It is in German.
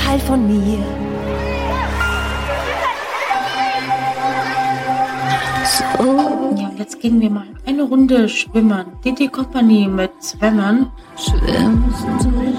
Teil von mir. So. Ja, jetzt gehen wir mal eine Runde schwimmen. Die Company mit Schwimmen. Schwimmst du